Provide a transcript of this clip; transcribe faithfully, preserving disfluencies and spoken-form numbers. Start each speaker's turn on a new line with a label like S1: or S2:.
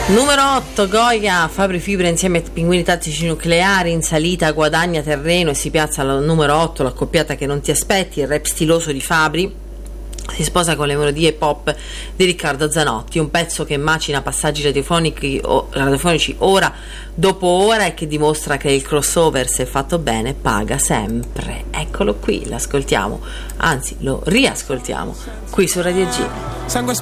S1: Numero otto, Goya, Fabri Fibra insieme ai Pinguini Tattici Nucleari, in salita guadagna terreno e si piazza al numero otto, l'accoppiata che non ti aspetti, il rap stiloso di Fabri si sposa con le melodie pop di Riccardo Zanotti, un pezzo che macina passaggi radiofonici, o, radiofonici ora dopo ora e che dimostra che il crossover, se fatto bene, paga sempre. Eccolo qui, l'ascoltiamo, anzi lo riascoltiamo qui su Radio G.